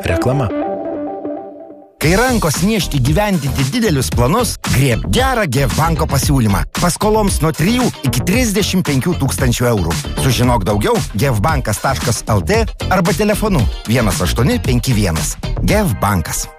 Reklama. Kai rankos niežti gyvendinti didelius planus, grieb gerą GF banko pasiūlymą. Paskoloms nuo 3 iki 35 tūkstančių eurų. Sužinok daugiau gfbankas.lt arba telefonu 1851. GF bankas.